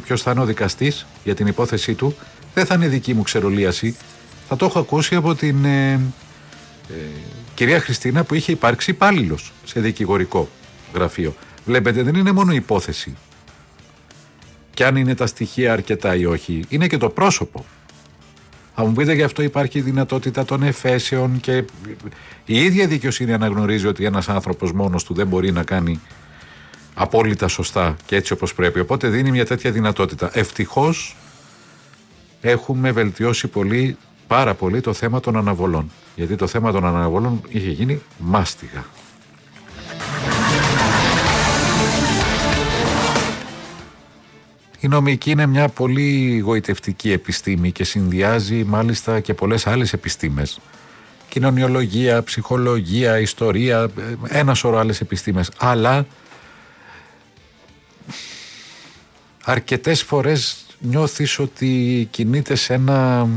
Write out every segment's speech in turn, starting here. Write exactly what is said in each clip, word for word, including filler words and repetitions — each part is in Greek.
ποιος θα είναι ο δικαστής για την υπόθεσή του, δεν θα είναι δική μου ξερολίαση. Θα το έχω ακούσει από την ε, ε, κυρία Χριστίνα που είχε υπάρξει υπάλληλος σε δικηγορικό γραφείο. Βλέπετε, δεν είναι μόνο η υπόθεση. Και αν είναι τα στοιχεία αρκετά ή όχι, είναι και το πρόσωπο. Θα μου πείτε, γι' αυτό υπάρχει η δυνατότητα των εφέσεων και η ίδια δικαιοσύνη αναγνωρίζει ότι ένας άνθρωπος μόνος του δεν μπορεί να κάνει απόλυτα σωστά και έτσι όπως πρέπει. Οπότε δίνει μια τέτοια δυνατότητα. Ευτυχώς έχουμε βελτιώσει πολύ, πάρα πολύ το θέμα των αναβολών. Γιατί το θέμα των αναβολών είχε γίνει μάστιγα. Η νομική είναι μια πολύ γοητευτική επιστήμη και συνδυάζει μάλιστα και πολλές άλλες επιστήμες. Κοινωνιολογία, ψυχολογία, ιστορία, ένα σωρό άλλες επιστήμες. Αλλά αρκετές φορές νιώθεις ότι κινείται σε ένα...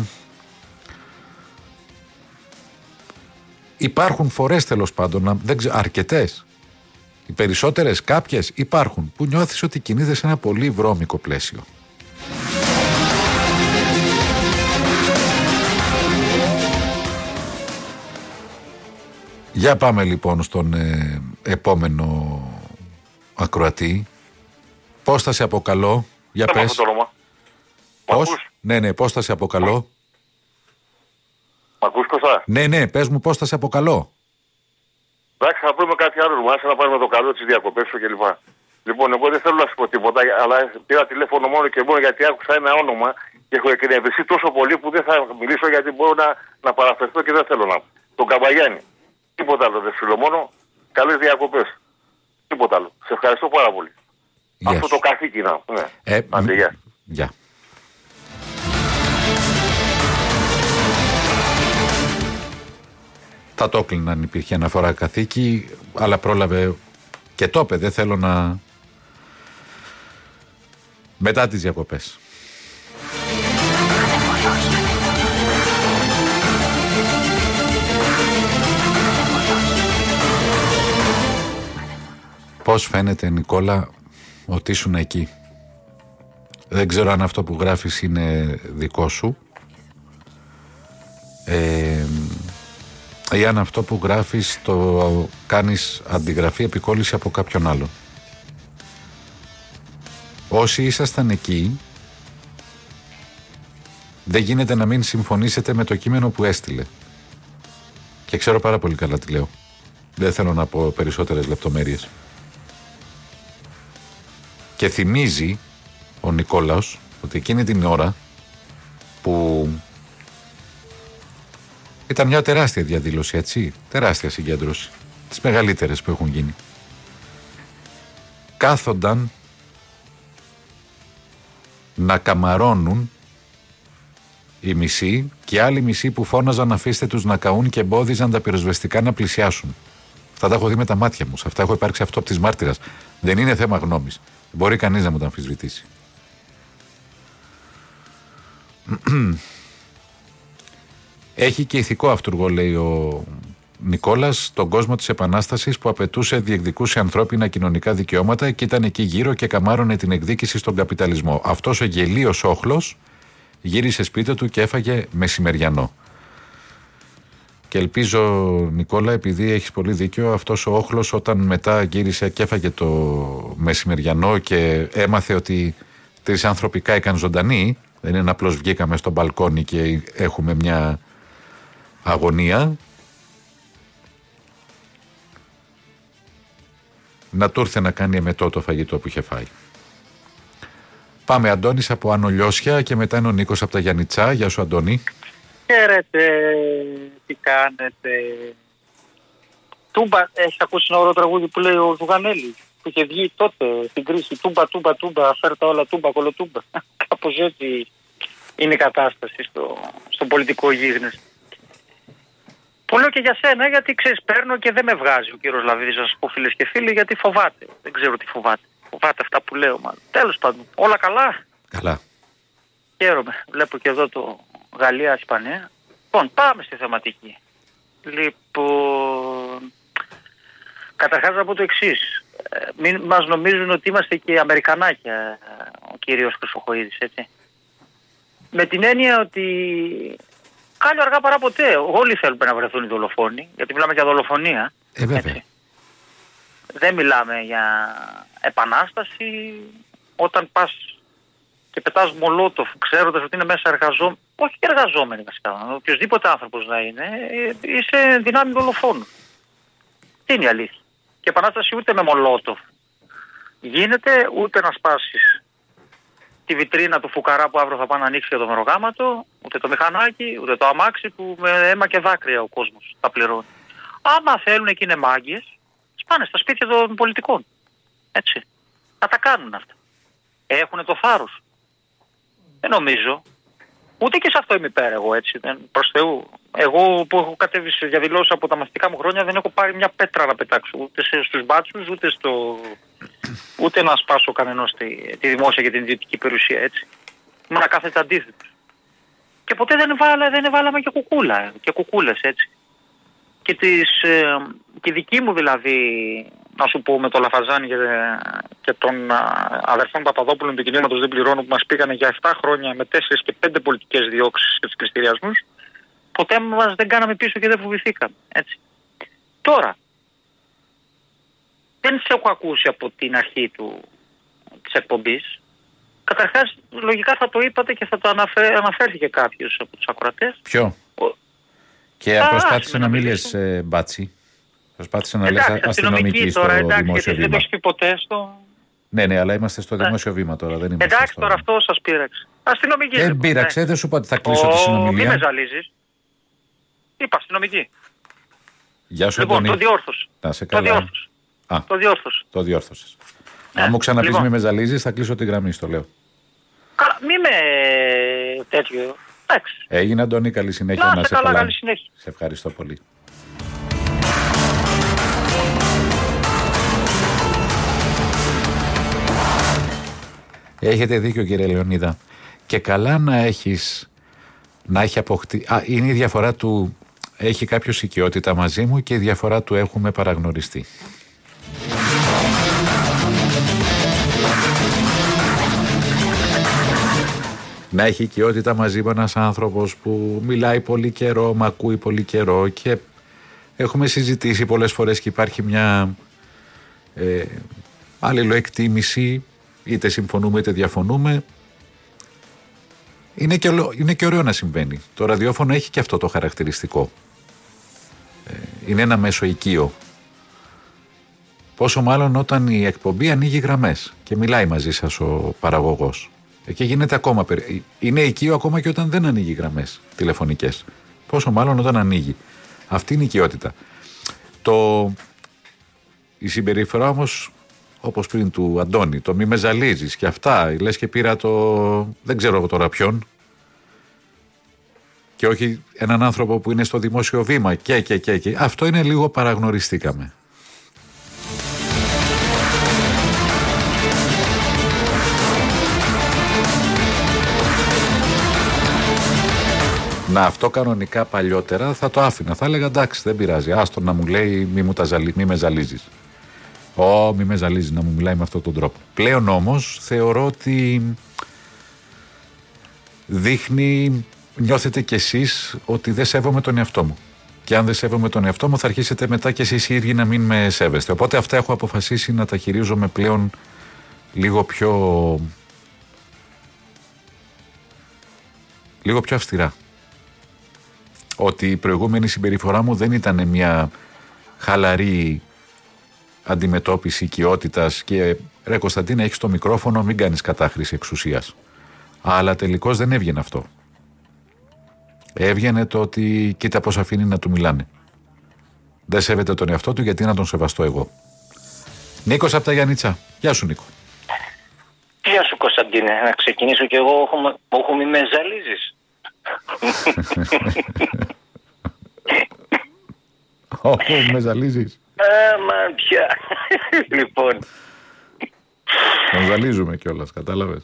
Υπάρχουν φορές τέλος πάντων, δεν ξέρω, αρκετές. Οι περισσότερες, κάποιες υπάρχουν, που νιώθεις ότι κινείται σε ένα πολύ βρώμικο πλαίσιο. Για πάμε λοιπόν στον ε, επόμενο ακροατή. Πώς θα σε αποκαλώ, για δεν πες. Πώς, ναι ναι, πώς θα σε αποκαλώ. Μ' ακούς, Κωστά? Ναι ναι, πες μου πώς θα σε αποκαλώ. Εντάξει, θα πούμε κάτι άλλο, μας να πάρουμε το καλό της διακοπές σου κλπ. Λοιπόν, εγώ δεν θέλω να σου πω τίποτα, αλλά πήρα τηλέφωνο μόνο και μόνο γιατί άκουσα ένα όνομα και έχω εκνευριστεί τόσο πολύ που δεν θα μιλήσω γιατί μπορώ να, να παραφερθώ και δεν θέλω να. Τον Καμπαγιάννη. Τίποτα άλλο δεν σου μόνο. Καλές διακοπές. Τίποτα άλλο. Σε ευχαριστώ πάρα πολύ. Γεια Αυτό σου. Το καθήκη να. Ναι. Ε, Άντε, γεια. Γεια. Θα το έκλεινα αν υπήρχε αναφορά καθήκη, αλλά πρόλαβε και το είπε, δεν θέλω να... Μετά τις διακοπές. Πώς φαίνεται, Νικόλα, ότι ήσουν εκεί. Δεν ξέρω αν αυτό που γράφεις είναι δικό σου. Ε, ή αν αυτό που γράφεις το κάνεις αντιγραφή, επικόλληση από κάποιον άλλον. Όσοι ήσασταν εκεί, δεν γίνεται να μην συμφωνήσετε με το κείμενο που έστειλε. Και ξέρω πάρα πολύ καλά τι λέω. Δεν θέλω να πω περισσότερες λεπτομέρειες. Και θυμίζει ο Νικόλαος ότι εκείνη την ώρα που ήταν μια τεράστια διαδήλωση, έτσι, τεράστια συγκέντρωση, τις μεγαλύτερες που έχουν γίνει, κάθονταν να καμαρώνουν οι μισοί και άλλοι μισοί που φώναζαν αφήστε τους να καούν και εμπόδιζαν τα πυροσβεστικά να πλησιάσουν. Αυτά τα έχω δει με τα μάτια μου, σε αυτά έχω υπάρξει αυτό από της μάρτυρας. Δεν είναι θέμα γνώμης. Μπορεί κανείς να μου το αμφισβητήσει. Έχει και ηθικό αυτούργο, λέει ο Νικόλας, στον κόσμο της Επανάστασης που απαιτούσε, διεκδικούσε ανθρώπινα κοινωνικά δικαιώματα και ήταν εκεί γύρω και καμάρωνε την εκδίκηση στον καπιταλισμό. Αυτός ο γελίος όχλος γύρισε σπίτι του και έφαγε μεσημεριανό. Και ελπίζω, Νικόλα, επειδή έχεις πολύ δίκιο, αυτός ο όχλος όταν μετά γύρισε και έφαγε το μεσημεριανό και έμαθε ότι τρεις άνθρωποι κάηκαν ζωντανοί, δεν είναι απλώς βγήκαμε στο μπαλκόνι και έχουμε μια αγωνία, να του ήρθε να κάνει εμετό το φαγητό που είχε φάει. Πάμε, Αντώνης από Άνω Λιώσια και μετά είναι ο Νίκος από τα Γιαννιτσά. Γεια σου, Αντώνη. Χαίρετε, τι κάνετε? Τούμπα, έχεις ακούσει ένα ωραίο τραγούδι που λέει ο Ζουγανέλης, που είχε βγει τότε στην κρίση? Τούμπα, τούμπα, τούμπα, φέρτα όλα τούμπα, κολοτούμπα. Κάπως έτσι είναι η κατάσταση στο, στο πολιτικό γίγνεσθε. Το λέω και για σένα, γιατί ξέρεις, παίρνω και δεν με βγάζει ο κύριος Λαβίδης, να σας πω φίλες και φίλοι, γιατί φοβάται. Δεν ξέρω τι φοβάται. Φοβάται αυτά που λέω, μάλλον. Τέλος πάντων, όλα καλά. Καλά. Χαίρομαι. Βλέπω και εδώ το Γαλλία-Ισπανία. Λοιπόν, πάμε στη θεματική. Λοιπόν, καταρχάς να πω το εξής. Ε, μην μας νομίζουν ότι είμαστε και Αμερικανάκια. Ο κ. κύριος Χρυσοχοΐδης, έτσι. Με την έννοια ότι κάλλιο αργά παρά ποτέ. Όλοι θέλουμε να βρεθούν οι δολοφόνοι, γιατί μιλάμε για δολοφονία. Ε, βέβαια. Έτσι. Δεν μιλάμε για επανάσταση. Όταν πας και πετάς μολότοφ ξέροντας ότι είναι μέσα εργαζόμενοι, όχι και εργαζόμενοι βασικά, οποιοσδήποτε άνθρωπος να είναι, είσαι δυνάμει δολοφόνου. Τι είναι η αλήθεια. Και επανάσταση ούτε με μολότοφ γίνεται, ούτε να σπάσεις τη βιτρίνα του φουκαρά που αύριο θα πάει να ανοίξει για το μερογάματο, ούτε το μηχανάκι, ούτε το αμάξι που με αίμα και δάκρυα ο κόσμος τα πληρώνει. Άμα θέλουν και είναι μάγκες, σπάνε στα σπίτια των πολιτικών. Έτσι. Να τα κάνουν αυτά. Έχουν το θάρρος. Δεν νομίζω. Ούτε και σε αυτό είμαι υπέρ εγώ, έτσι. Προς Θεού. Εγώ που έχω κατέβει σε διαδηλώσεις από τα μαθητικά μου χρόνια δεν έχω πάρει μια πέτρα να πετάξω. Ούτε στους μπάτσους, ούτε στο... ούτε να σπάσω κανενός τη, τη δημόσια και την ιδιωτική περιουσία, έτσι. Ήμουν κάθετα αντίθετος. Και ποτέ δεν, βάλα, δεν βάλαμε και κουκούλα, και κουκούλες, έτσι. Και, τις, ε, και δική μου δηλαδή, να σου πω με το Λαφαζάνι και, και των αδερφών Παπαδόπουλων του κινήματος Δεν Πληρώνω που μας πήγανε για επτά χρόνια με τέσσερις και πέντε πολιτικές διώξεις και τους πληστηριασμούς, ποτέ μας δεν κάναμε πίσω και δεν φοβηθήκαμε, έτσι. Τώρα, δεν σε έχω ακούσει από την αρχή του, της εκπομπής. Καταρχάς, λογικά θα το είπατε και θα το αναφέ, αναφέρθηκε κάποιος από τους ακροατές. Ποιο? Ο... Και προσπάθησε να μην λες ε, μπάτσι. Προσπάθησε να λες αστυνομική στο τώρα, εντάξει, δημόσιο βήμα. Δεν το έχει πει ποτέ στο... Ναι, ναι, αλλά είμαστε στο δημόσιο βήμα τώρα. Δεν είμαστε εντάξει, στο... τώρα αυτό σας πείραξε. Αστυνομική. Δεν λοιπόν, πείραξε, ναι. Δεν σου είπα ότι θα κλείσω oh, τη συνομιλία. Μην με ζαλίζεις. Είπα αστυνομική. Γεια σου, λοιπόν, Αντώνη. το διόρθωσε. Να σε καλά. Το διόρθωσε. Α, το διόρθωσε. Το διόρθωσες. Ναι. Αν μου ξαναπείς λοιπόν. Μη με ζαλίζεις, θα κλείσω τη γραμμή, στο λέω. Κα, μη με τέτοιο. Εντάξει. Έγινε, Αντώνη, καλή συνέχεια. Να, να σε καλά, καλή συνέχεια. Σε ευχαριστώ πολύ. Έχετε δίκιο, κύριε Λεωνίδα. Και καλά να έχεις, να έχει αποκτήσει. Α, είναι η διαφορά του έχει κάποιος οικειότητα μαζί μου και η διαφορά του έχουμε παραγνωριστεί. Να έχει οικειότητα μαζί μου ένας άνθρωπος που μιλάει πολύ καιρό, μ' ακούει πολύ καιρό και έχουμε συζητήσει πολλές φορές και υπάρχει μια ε, αλληλοεκτίμηση, είτε συμφωνούμε είτε διαφωνούμε. Είναι και, είναι και ωραίο να συμβαίνει. Το ραδιόφωνο έχει και αυτό το χαρακτηριστικό. Ε, είναι ένα μέσο οικείο. Πόσο μάλλον όταν η εκπομπή ανοίγει γραμμές και μιλάει μαζί σας ο παραγωγός. Και γίνεται ακόμα περι... Είναι οικείο ακόμα και όταν δεν ανοίγει γραμμές τηλεφωνικές. Πόσο μάλλον όταν ανοίγει. Αυτή είναι η οικειότητα. Το... Η συμπεριφορά όμως, όπως πριν του Αντώνη, το μη με ζαλίζεις και αυτά, λες και πήρα το... δεν ξέρω εγώ τώρα ποιον. Και όχι έναν άνθρωπο που είναι στο δημόσιο βήμα και και και και. Αυτό είναι λίγο παραγνωριστήκαμε. Να, αυτό κανονικά παλιότερα θα το άφηνα. Θα έλεγα εντάξει, δεν πειράζει. Άστο να μου λέει μη, μου τα ζαλί, μη με ζαλίζεις. Ω, μη με ζαλίζεις να μου μιλάει με αυτόν τον τρόπο. Πλέον όμως θεωρώ ότι δείχνει, νιώθετε κι εσείς ότι δεν σέβομαι τον εαυτό μου. Και αν δεν σέβομαι τον εαυτό μου θα αρχίσετε μετά κι εσείς οι ίδιοι να μην με σέβεστε. Οπότε αυτά έχω αποφασίσει να τα χειρίζομαι πλέον λίγο πιο... λίγο πιο αυστηρά. Ότι η προηγούμενη συμπεριφορά μου δεν ήταν μια χαλαρή αντιμετώπιση οικειότητας και ρε Κωνσταντίνα έχεις το μικρόφωνο, μην κάνεις κατάχρηση εξουσίας. Αλλά τελικώς δεν έβγαινε αυτό. Έβγαινε το ότι κοίτα πώς αφήνει να του μιλάνε. Δεν σέβεται τον εαυτό του, γιατί να τον σεβαστώ εγώ. Νίκος από τα Γιάννητσα. Γεια σου, Νίκο. Γεια σου, Κωνσταντίνε. Να ξεκινήσω κι εγώ, όχι μη με ζαλίζεις. Όχι, με ζαλίζεις. Άμα πια. Λοιπόν. Τον ζαλίζουμε κιόλας, κατάλαβες.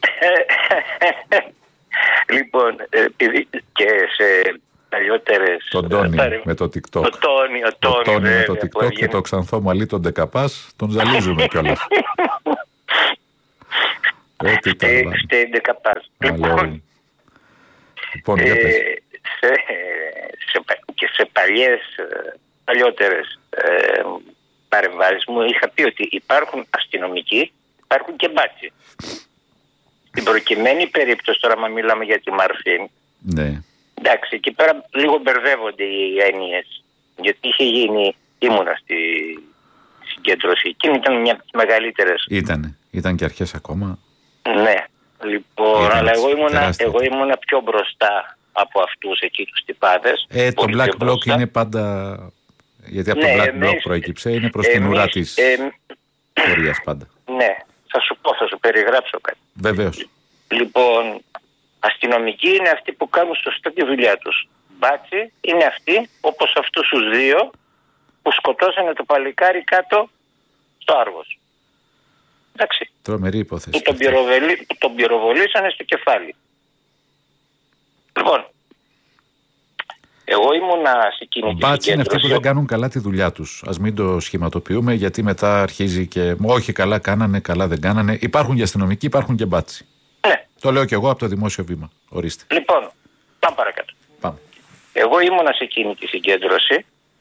Λοιπόν, επειδή και σε παλιότερες... Τον Τόνι με το TikTok. Ο Τόνι, ο Τόνι, το Τόνι με το TikTok και το ξανθό μαλλί τον Ντεκαπάς, τον ζαλίζουμε κιόλας. Είστε έντεκα πας. Λοιπόν, λοιπόν ε, σε, σε, και σε παλιές, παλιότερες ε, παρεμβάσεις μου είχα πει ότι υπάρχουν αστυνομικοί, υπάρχουν και μπάτσοι. Στην προκειμένη περίπτωση, τώρα μα μιλάμε για τη Μαρφίν, ναι. Εντάξει, εκεί πέρα λίγο μπερδεύονται οι έννοιες. Γιατί είχε γίνει, ήμουνα στη συγκέντρωση. Εκείνη ήταν μια από τις μεγαλύτερες. Ήτανε, ήταν και αρχές ακόμα. Ναι, λοιπόν, Ήταν αλλά εγώ ήμουνα, τεράστια. εγώ ήμουνα πιο μπροστά από αυτούς εκεί τους τυπάδες. Ε, το Πολύ Black πιο Bloc μπροστά. είναι πάντα. Γιατί από Ναι, το Black εμείς- Bloc προέκυψε, είναι προς την εμείς, ουρά της ε, πορείας πάντα. Ναι, θα σου πω, θα σου περιγράψω κάτι. Βεβαίως. Λοιπόν, αστυνομικοί είναι αυτοί που κάνουν σωστά τη δουλειά τους. Μπάτσι είναι αυτοί, όπως αυτούς τους δύο, που σκοτώσανε το παλικάρι κάτω στο Άργος. Εντάξει. Τρομερή υπόθεση. Που τον, πυροβολή, που τον πυροβολήσανε στο κεφάλι. Λοιπόν, εγώ ήμουνα σε εκείνη τη Μπάτσι είναι αυτοί που συγκέντρωση. δεν κάνουν καλά τη δουλειά τους. Ας μην το σχηματοποιούμε, γιατί μετά αρχίζει και όχι καλά κάνανε, καλά δεν κάνανε. Υπάρχουν και αστυνομικοί, υπάρχουν και μπάτσι. Ναι, Το λέω και εγώ από το δημόσιο βήμα. Ορίστε. λοιπόν, πάμε παρακάτω. Πάμε. Εγώ ήμουνα σε εκείνη τη συγκέντρωση.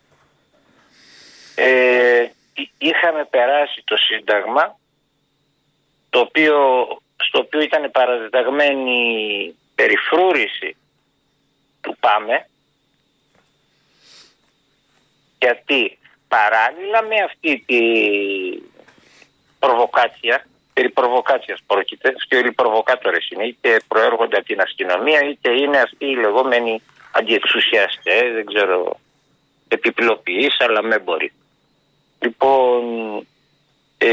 Ε, εί- είχαμε περάσει το Σύνταγμα, το οποίο, στο οποίο ήταν παραδεδαγμένη περιφρούρηση του ΠΑΜΕ, γιατί παράλληλα με αυτή τη προβοκάτσια, περί προβοκάτσιας πρόκειται, αυτοί όλοι οι προβοκάτορες είναι, είτε προέρχονται από την αστυνομία, είτε είναι αυτοί οι λεγόμενοι αντιεξουσιαστές, δεν ξέρω, επιπλοποιείς, αλλά με μπορεί. Λοιπόν, ε,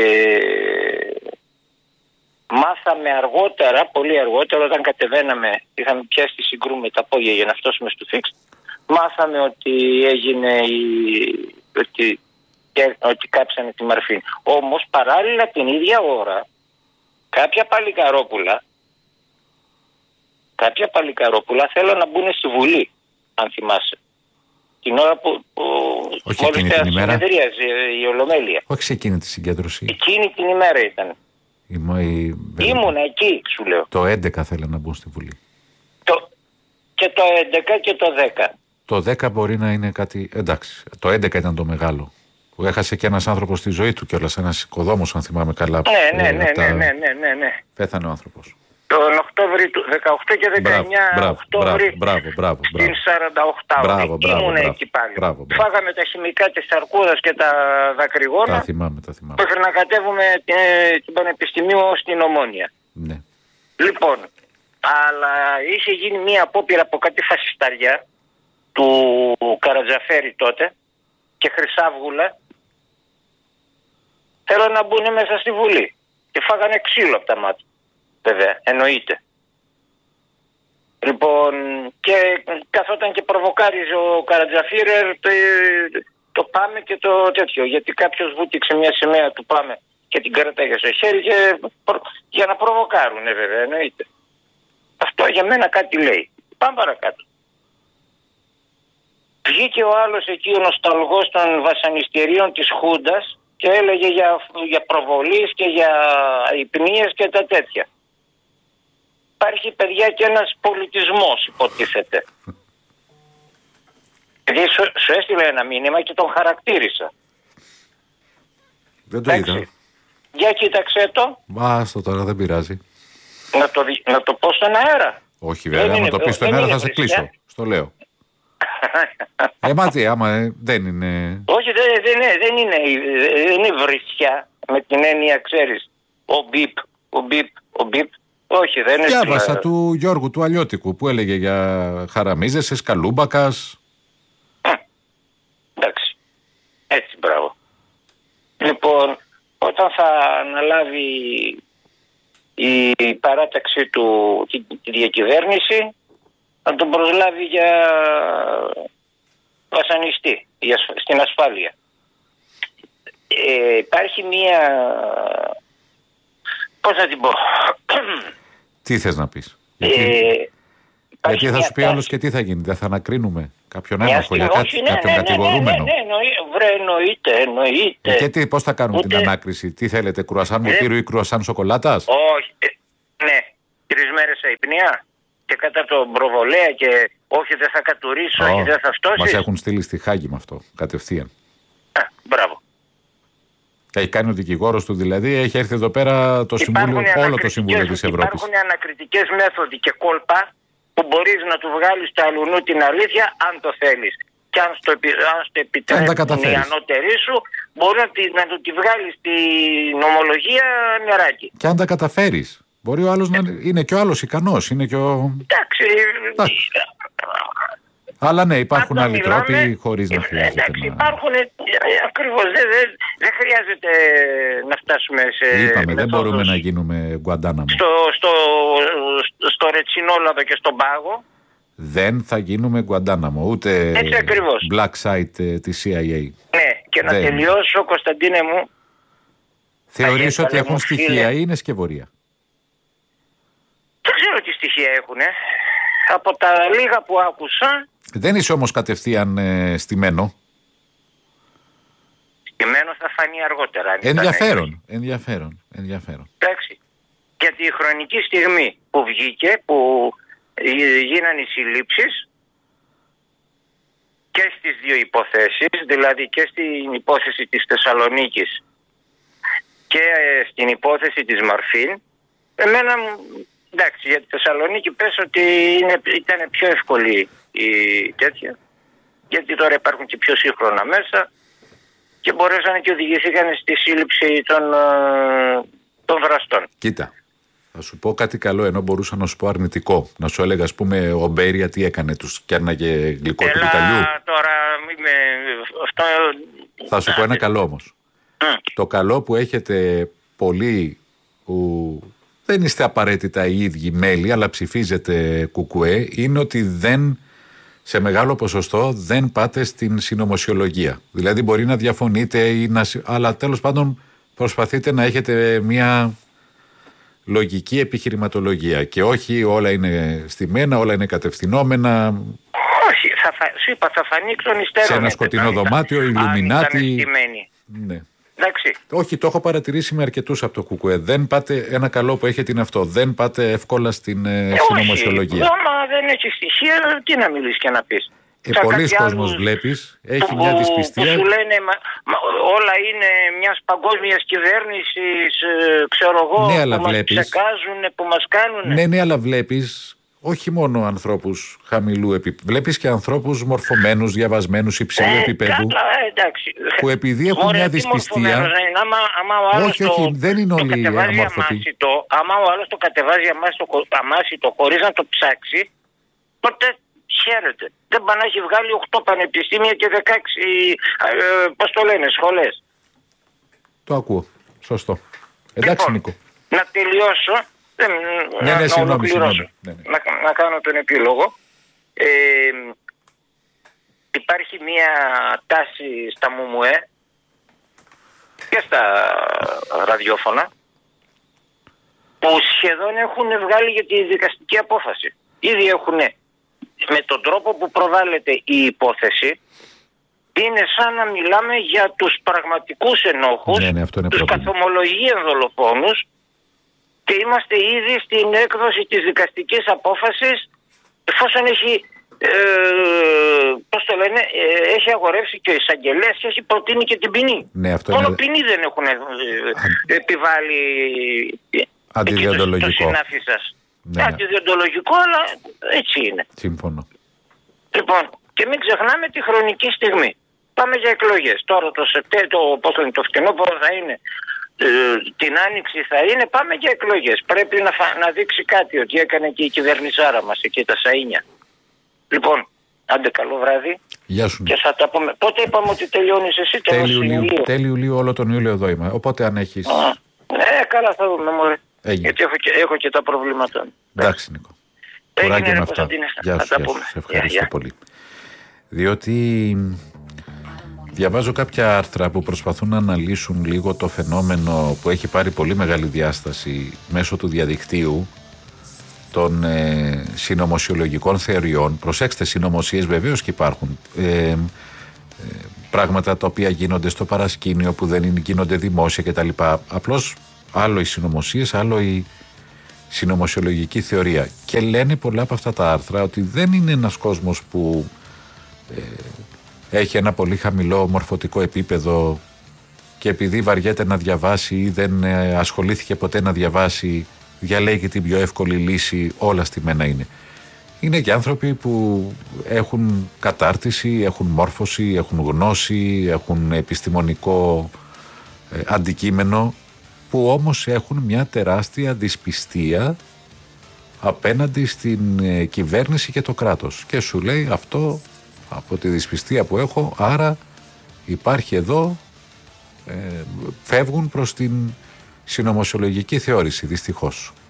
μάθαμε αργότερα, πολύ αργότερα, όταν κατεβαίναμε, είχαμε πιάσει τη συγκρούμε τα πόδια για να φτάσουμε στο φίξ, μάθαμε ότι έγινε η, ότι, ότι κάψανε τη Μαρφίν. Όμως παράλληλα την ίδια ώρα κάποια παλικαρόπουλα κάποια παλικαρόπουλα θέλουν να μπουν στη Βουλή, αν θυμάσαι. Την ώρα που, που Όχι εκείνη την ημέρα. συνεδρίαζε η Ολομέλεια. Όχι σε εκείνη τη συγκέντρωση. Εκείνη την ημέρα ήταν. Η, η, Ήμουνα εκεί, σου λέω. Το έντεκα θέλουν να μπουν στη Βουλή. Το, και το έντεκα και το δέκα. Το δέκα μπορεί να είναι κάτι. Εντάξει. Το έντεκα ήταν το μεγάλο. Που έχασε και ένας άνθρωπος στη ζωή του κιόλας. Ένας οικοδόμος, αν θυμάμαι καλά. Ναι, ναι, ε, ναι, από τα- ναι, ναι, ναι, ναι, ναι. Πέθανε ο άνθρωπος. Τον Οκτώβρη του δεκαοκτώ και δεκαεννιά Μπράβο, Οκτώβρη μπράβο, μπράβο, μπράβο. στην σαράντα οκτώ. Μπράβο, μπράβο, Ήμουν μπράβο. εκεί πάλι. Μπράβο, μπράβο. Φάγαμε τα χημικά της Αρκούδας και τα δακρυγόνα Τα θυμάμαι, τα θυμάμαι. μέχρι να κατέβουμε την, την Πανεπιστημίου στην Ομόνια. Ναι. Λοιπόν, αλλά είχε γίνει μία απόπειρα από κάτι φασισταριά του Καρατζαφέρη τότε και Χρυσάβγουλα. Θέλω να μπουν μέσα στη Βουλή. Και φάγανε ξύλο από τα μάτια. Βέβαια, εννοείται. Λοιπόν, και καθόταν και προβοκάριζε ο Καρατζαφίρερ το, το ΠΑΜΕ και το τέτοιο. Γιατί κάποιος βούτυξε μια σημαία του ΠΑΜΕ και την κρατάγε στο χέρι και, για να προβοκάρουν, βέβαια, εννοείται. Αυτό για μένα κάτι λέει. Πάμε παρακάτω. Βγήκε ο άλλος εκεί ο νοσταλγός των βασανιστήριων της Χούντας και έλεγε για, για προβολής και για υπνίες και τα τέτοια. Υπάρχει, παιδιά, και ένας πολιτισμός, υποτίθεται. Δηλαδή σου, σου έστειλε ένα μήνυμα και τον χαρακτήρισα. Δεν το είδα. Εντάξει. Για κοίταξε το. Άστο τώρα, δεν πειράζει. Να το, δι- να το πω στον αέρα. Όχι Δεν βέβαια, άμα είναι- το πεις στον δεν αέρα είναι θα σε βρισιά. κλείσω. Στο λέω. Ε, μα τι, άμα ε, δεν είναι. Όχι, δεν, δεν, είναι, δεν, είναι, δεν είναι βρισιά με την έννοια, ξέρεις, ο μπιπ, ο μπιπ, ο μπιπ. Όχι, δεν είναι. Διάβασα στην- του Γιώργου του Αλλιώτικου που έλεγε για χαραμίζεσαι, σκαλούμπακας. Εντάξει. Έτσι, μπράβο. Λοιπόν, όταν θα αναλάβει η παράταξη του τη, τη διακυβέρνηση, να τον προσλάβει για βασανιστή για, ασφ- στην ασφάλεια. Ε, υπάρχει μία... Πώς να την πω... Τι θες να πεις. Γιατί, Ε, υπάρχει γιατί θα μια σου πει τάση. άλλος και τι θα γίνει. Δεν θα ανακρίνουμε κάποιον Μια ένοχο για στιγμή- κάτι, όχι, ναι, κάποιον ναι, ναι, κατηγορούμενο. Ναι, ναι, ναι, εννοεί- βρε, εννοείται, εννοείται. Ε, Και τι, πώς θα κάνουμε Ούτε- την ανάκριση. Τι θέλετε, κρουασάν Ε. μοτήρου ή κρουασάν σοκολάτας. Όχι. Ε, Ναι, τρεις μέρες αϊπνία και κατά τον προβολέα και όχι δεν θα κατουρίσω, όχι δεν θα φτώσεις. Μας έχουν στείλει στη Χάγη με αυτό, κατευθείαν. Α, μπράβο. Έχει κάνει ο δικηγόρος του δηλαδή, έχει έρθει εδώ πέρα το Συμβούλιο, όλο το Συμβούλιο της Ευρώπης. Υπάρχουν ανακριτικές μέθοδοι και κόλπα που μπορείς να του βγάλεις στο αλουνού την αλήθεια αν το θέλεις. Και αν στο, αν στο επιτρέπουν οι ανώτεροι σου, μπορεί να, τη, να του τη βγάλεις την ομολογία νεράκι. Και αν τα καταφέρεις. Μπορεί ο άλλος ε. να είναι και ο άλλος ικανός. Είναι και ο... Εντάξει. Εντάξει. Αλλά ναι, υπάρχουν άλλοι τρόποι χωρίς να χρειάζεται. Εντάξει, να... υπάρχουν ακριβώς. Δεν, δεν, δεν χρειάζεται να φτάσουμε σε. Είπαμε, δεν μπορούμε να γίνουμε Γκουαντάναμο. Στο, στο, στο, στο Ρετσινόλαδο και στον Πάγο. Δεν θα γίνουμε Γκουαντάναμο, ούτε black site της σι άι έι. Ναι, και να δεν. τελειώσω, Κωνσταντίνε μου. Θεωρείς ότι έχουν στοιχεία ή είναι σκευωρία? Δεν ξέρω τι στοιχεία έχουν. Από τα λίγα που άκουσα. Δεν είσαι όμως κατευθείαν ε, στημένο. Στημένο θα φανεί αργότερα. Ενδιαφέρον, ενδιαφέρον, ενδιαφέρον. Εντάξει. Γιατί η χρονική στιγμή που βγήκε, που γίνανε οι συλλήψεις και στις δύο υποθέσεις, δηλαδή και στην υπόθεση της Θεσσαλονίκης και στην υπόθεση της Μαρφίν, εμένα, εντάξει, για τη Θεσσαλονίκη πες ότι είναι, ήταν πιο εύκολη η τέτοια, γιατί τώρα υπάρχουν και πιο σύγχρονα μέσα και μπορέσανε και οδηγηθήκαν στη σύλληψη των, των δραστών. Κοίτα. Θα σου πω κάτι καλό, ενώ μπορούσα να σου πω αρνητικό. Να σου έλεγα, ας πούμε, ο Μπέρια τι έκανε, τους κέρναγε γλυκό του κουταλιού. Τώρα με... Αυτό... Θα σου πω ένα καλό όμως. Mm. Το καλό που έχετε πολλοί που δεν είστε απαραίτητα οι ίδιοι μέλη, αλλά ψηφίζετε κουκουέ, είναι ότι δεν, σε μεγάλο ποσοστό δεν πάτε στην συνωμοσιολογία. Δηλαδή μπορεί να διαφωνείτε, ή να... αλλά τέλος πάντων προσπαθείτε να έχετε μια λογική επιχειρηματολογία και όχι όλα είναι στημένα, όλα είναι κατευθυνόμενα. Όχι, θα, σου είπα, θα φανεί εκ των υστέρων. Σε ένα σκοτεινό ήταν, δωμάτιο, Ιλουμινάτι. Ναι. Εντάξει. Όχι, το έχω παρατηρήσει με αρκετούς από το κουκουέ. Δεν πάτε, ένα καλό που έχετε είναι αυτό. Δεν πάτε εύκολα στην ε, συνωμοσιολογία. Όχι, άμα δεν έχει στοιχεία, τι να μιλήσεις και να πεις. Ε, πολλοί κόσμος βλέπεις, έχει που, μια δυσπιστία. Που σου λένε μα, μα, όλα είναι μιας παγκόσμιας κυβέρνησης, ε, ξέρω εγώ, ναι, αλλά που βλέπεις, μας ξεκάζουν, που μας κάνουν. Ναι, ναι, αλλά βλέπεις όχι μόνο ανθρώπους χαμηλού επίπεδου. Βλέπεις και ανθρώπους μορφωμένους, διαβασμένους, υψηλού ε, επίπεδου. Καλά, εντάξει. Που επειδή έχουν Μωρέ, μια δυσπιστία. Άμα, άμα όχι, όχι, το, δεν είναι όλοι αμόρφωτοι. Άμα ο άλλος το κατεβάζει αμάσιτο χωρίς να το ψάξει, τότε χαίρεται. Δεν πάει να έχει βγάλει οκτώ πανεπιστήμια και δεκαέξι, ε, πώς το λένε, σχολές. Το ακούω. Σωστό. Εντάξει, λοιπόν, Νίκο. Να τελειώσω. Δεν, ναι, να, ναι, να συγγνώμη, ολοκληρώσω. Ναι, ναι. Να, να κάνω τον επίλογο. Ε, υπάρχει μία τάση στα ΜΟΜΟΕ και στα ραδιόφωνα που σχεδόν έχουν βγάλει για τη δικαστική απόφαση. Ήδη έχουν, με τον τρόπο που προβάλλεται η υπόθεση, είναι σαν να μιλάμε για τους πραγματικούς ενόχους, ναι, ναι, τους καθομολογίαν δολοφόνους, και είμαστε ήδη στην έκδοση της δικαστικής απόφασης, εφόσον έχει, ε, πώς το λένε, ε, έχει αγορεύσει και ο εισαγγελέας και έχει προτείνει και την ποινή. Ναι, αυτό μόνο είναι... ποινή δεν έχουν ε, επιβάλει αντιδιοντολογικό. Το συνάφι σας. Ναι, ναι. Αντιδιοντολογικό, αλλά έτσι είναι. Σύμφωνο. Λοιπόν, και μην ξεχνάμε τη χρονική στιγμή. Πάμε για εκλογές. Τώρα το Σεπτέμβριο, το, το φθινόπωρο θα είναι, ε, την Άνοιξη θα είναι, πάμε για εκλογές. Πρέπει να, φα, να δείξει κάτι, ότι έκανε και η κυβερνησάρα μας εκεί τα Σαΐνια. Λοιπόν, άντε καλό βράδυ. Γεια σου. Και θα τα πούμε. Πότε είπαμε ότι τελειώνεις εσύ, τέλος Ιουλίου? Τέλη Ιουλίου, όλο τον Ιούλιο εδώ είμαι. Οπότε αν έχεις... Ε, καλά θα δούμε, μωρέ. Γιατί έχω και, έχω και τα προβλήματά μου. Εντάξει, Νίκο. Κουράγια με αυτά. Γεια σου, γεια σου. Σε ευχαριστώ yeah, yeah. πολύ. Διότι διαβάζω κάποια άρθρα που προσπαθούν να αναλύσουν λίγο το φαινόμενο που έχει πάρει πολύ μεγάλη διάσταση μέσω του διαδικτύου των ε, συνωμοσιολογικών θεωριών. Προσέξτε, συνωμοσίες βεβαίως και υπάρχουν. Ε, ε, πράγματα τα οποία γίνονται στο παρασκήνιο που δεν γίνονται δημόσια κτλ. Απλώς άλλο οι συνωμοσίες, άλλο οι συνωμοσιολογική θεωρία. Και λένε πολλά από αυτά τα άρθρα ότι δεν είναι ένας κόσμος που ε, έχει ένα πολύ χαμηλό μορφωτικό επίπεδο και επειδή βαριέται να διαβάσει ή δεν ε, ασχολήθηκε ποτέ να διαβάσει, διαλέγει την πιο εύκολη λύση, όλα στημένα είναι. Είναι και άνθρωποι που έχουν κατάρτιση, έχουν μόρφωση, έχουν γνώση, έχουν επιστημονικό ε, αντικείμενο, που όμως έχουν μια τεράστια δυσπιστία απέναντι στην ε, κυβέρνηση και το κράτος. Και σου λέει αυτό από τη δυσπιστία που έχω, άρα υπάρχει εδώ, ε, φεύγουν προς την συνωμοσιολογική θεώρηση, δυστυχώς.